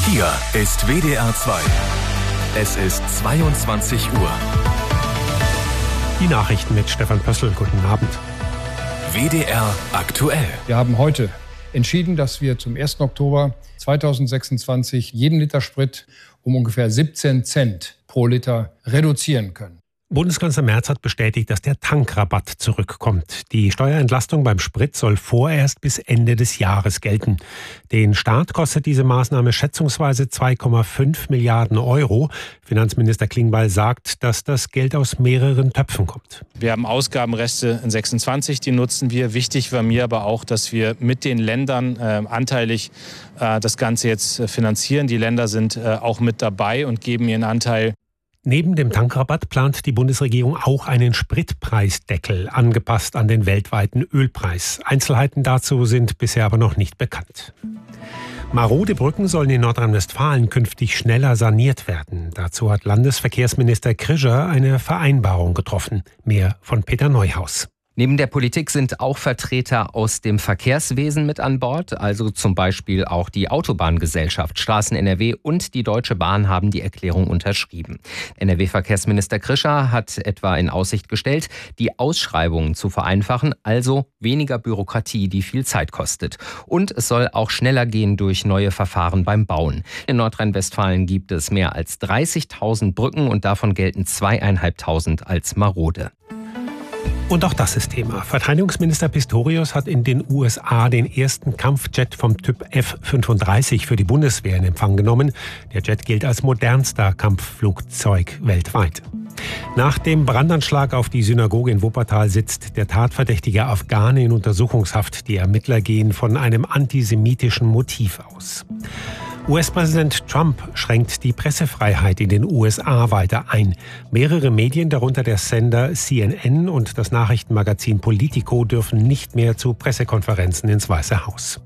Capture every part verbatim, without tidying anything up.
Hier ist W D R zwei. Es ist zweiundzwanzig Uhr. Die Nachrichten mit Stefan Pössl. Guten Abend. W D R aktuell. Wir haben heute entschieden, dass wir zum ersten Oktober zweitausendsechsundzwanzig jeden Liter Sprit um ungefähr siebzehn Cent pro Liter reduzieren können. Bundeskanzler Merz hat bestätigt, dass der Tankrabatt zurückkommt. Die Steuerentlastung beim Sprit soll vorerst bis Ende des Jahres gelten. Den Staat kostet diese Maßnahme schätzungsweise zwei Komma fünf Milliarden Euro. Finanzminister Klingbeil sagt, dass das Geld aus mehreren Töpfen kommt. Wir haben Ausgabenreste in sechsundzwanzig, die nutzen wir. Wichtig war mir aber auch, dass wir mit den Ländern äh, anteilig äh, das Ganze jetzt äh, finanzieren. Die Länder sind äh, auch mit dabei und geben ihren Anteil. Neben dem Tankrabatt plant die Bundesregierung auch einen Spritpreisdeckel, angepasst an den weltweiten Ölpreis. Einzelheiten dazu sind bisher aber noch nicht bekannt. Marode Brücken sollen in Nordrhein-Westfalen künftig schneller saniert werden. Dazu hat Landesverkehrsminister Krischer eine Vereinbarung getroffen. Mehr von Peter Neuhaus. Neben der Politik sind auch Vertreter aus dem Verkehrswesen mit an Bord, also zum Beispiel auch die Autobahngesellschaft Straßen N R W und die Deutsche Bahn haben die Erklärung unterschrieben. N R W-Verkehrsminister Krischer hat etwa in Aussicht gestellt, die Ausschreibungen zu vereinfachen, also weniger Bürokratie, die viel Zeit kostet. Und es soll auch schneller gehen durch neue Verfahren beim Bauen. In Nordrhein-Westfalen gibt es mehr als dreißigtausend Brücken und davon gelten zweieinhalbtausend als marode. Und auch das ist Thema. Verteidigungsminister Pistorius hat in den U S A den ersten Kampfjet vom Typ F fünfunddreißig für die Bundeswehr in Empfang genommen. Der Jet gilt als modernster Kampfflugzeug weltweit. Nach dem Brandanschlag auf die Synagoge in Wuppertal sitzt der tatverdächtige Afghane in Untersuchungshaft. Die Ermittler gehen von einem antisemitischen Motiv aus. U S-Präsident Trump schränkt die Pressefreiheit in den U S A weiter ein. Mehrere Medien, darunter der Sender C N N und das Nachrichtenmagazin Politico, dürfen nicht mehr zu Pressekonferenzen ins Weiße Haus.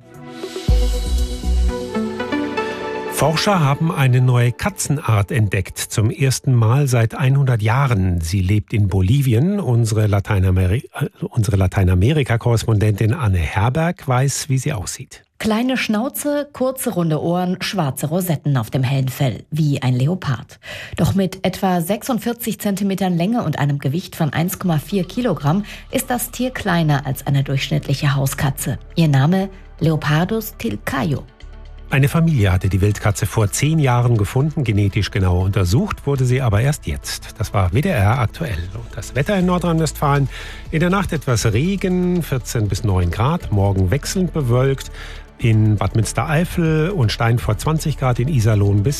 Forscher haben eine neue Katzenart entdeckt, zum ersten Mal seit hundert Jahren. Sie lebt in Bolivien. Unsere Lateinameri- äh, unsere Lateinamerika-Korrespondentin Anne Herberg weiß, wie sie aussieht. Kleine Schnauze, kurze runde Ohren, schwarze Rosetten auf dem hellen Fell, wie ein Leopard. Doch mit etwa sechsundvierzig Zentimetern Länge und einem Gewicht von eins Komma vier Kilogramm ist das Tier kleiner als eine durchschnittliche Hauskatze. Ihr Name Leopardus tilcaio. Eine Familie hatte die Wildkatze vor zehn Jahren gefunden, genetisch genauer untersucht wurde sie aber erst jetzt. Das war W D R aktuell. Und das Wetter in Nordrhein-Westfalen: in der Nacht etwas Regen, vierzehn bis neun Grad, morgen wechselnd bewölkt. In Bad Münstereifel und Steinfurt zwanzig Grad, in Iserlohn bis